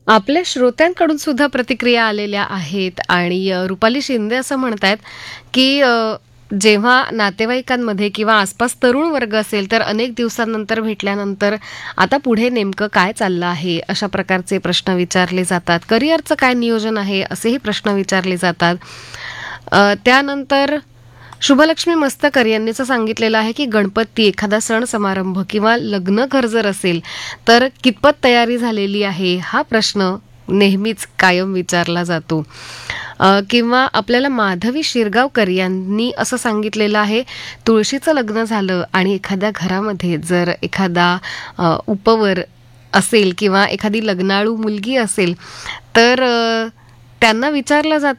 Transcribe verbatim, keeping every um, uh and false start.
आपल्या श्रोत्यांकडून सुद्धा प्रतिक्रिया आलेल्या आहेत आणि अ, रुपाली शिंदे असं म्हणतायत, की अ, जेव्हा नातेवाईकांमध्ये किंवा आसपास तरुण वर्ग असेल, तर अनेक दिवसांनंतर भेटल्यानंतर आता पुढे नेमकं काय चाललं आहे? अशा प्रकारचे प्रश्न विचारले जातात. करिअरचं काय नियोजन आहे? असेही प्रश्न विचारले जातात. अ, त्यानंतर शुभलक्ष्मी मस्तकर यांनी असं सांगितलेलं आहे, की गणपती, एखादा सण समारंभ किंवा लग्न घर जर असेल, तर कितपत तयारी झालेली आहे? हा प्रश्न नेहमीच कायम विचारला जातो. अ, किंवा आपल्याला माधवी शिरगावकर यांनी असं सांगितलेलं आहे, तुळशीचं लग्न झालं आणि एखाद्या घरामध्ये जर एखादा अ, उपवर असेल किंवा एखादी लग्नाळू मुलगी असेल, तर अ, त्यांना विचारलं जातं